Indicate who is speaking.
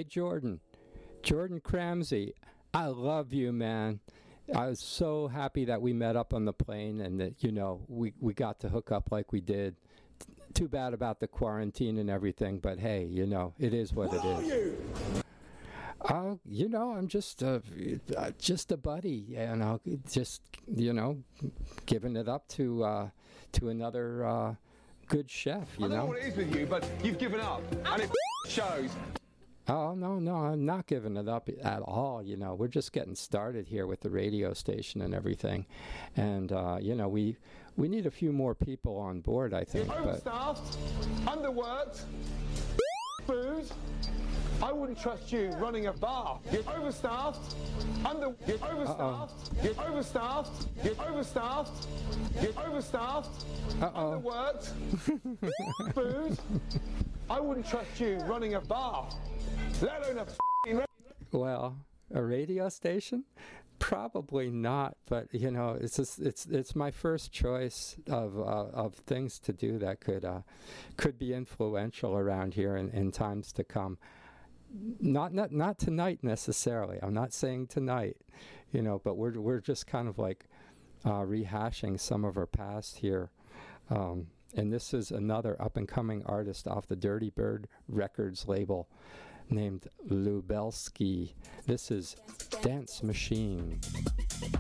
Speaker 1: Hey, Jordan Cramsey, I love you, man. I was so happy that we met up on the plane and that, we got to hook up like we did. Too bad about the quarantine and everything, but hey, it is what it is. I'm just a buddy, giving it up to another good chef,
Speaker 2: I don't know what it is with you, but you've given up, and it shows.
Speaker 1: Oh, no, I'm not giving it up at all. We're just getting started here with the radio station and everything. And, we need a few more people on board, I think.
Speaker 2: You're overstaffed, underworked, booze. I wouldn't trust you running a bar. You're overstaffed, you're overstaffed, underworked, booze. I wouldn't trust you running a bar. Let alone a
Speaker 1: Well, a radio station? Probably not, but it's my first choice of things to do that could be influential around here in times to come. Not tonight necessarily. I'm not saying tonight, but we're just kind of like rehashing some of our past here. And this is another up-and-coming artist off the Dirty Bird Records label named Lubelski. This is Dance Machine.